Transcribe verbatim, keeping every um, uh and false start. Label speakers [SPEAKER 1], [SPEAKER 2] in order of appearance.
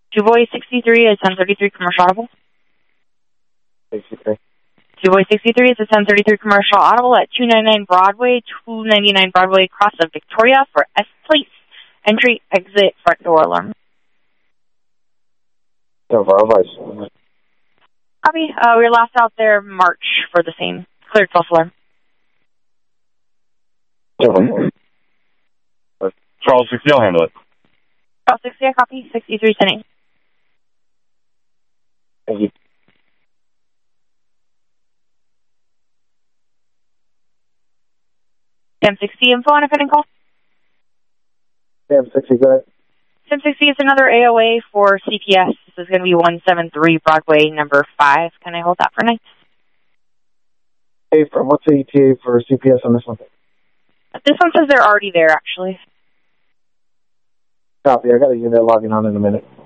[SPEAKER 1] Tuvoy sixty-three is ten thirty-three commercial audible.
[SPEAKER 2] sixty-three.
[SPEAKER 1] Tuvoy sixty-three is a ten thirty-three commercial audible at two ninety-nine Broadway, two ninety-nine Broadway, across of Victoria for S Place. Entry, exit, front door alarm.
[SPEAKER 2] No, Vice.
[SPEAKER 1] Copy. Uh, we were last out there March for the same. Cleared false alarm.
[SPEAKER 3] Charles sixty, I'll handle it.
[SPEAKER 1] Charles sixty, I copy. sixty-three ten eight.
[SPEAKER 2] Thank you.
[SPEAKER 1] Sam sixty info on a pending call.
[SPEAKER 2] Sam sixty, go ahead.
[SPEAKER 1] Sam sixty is another A O A for C P S. This is going to be one seventy-three Broadway, number five. Can I hold that for night?
[SPEAKER 2] Hey, from what's the E T A for C P S on this one?
[SPEAKER 1] This one says they're already there, actually.
[SPEAKER 2] Copy. I got a unit logging on in a minute.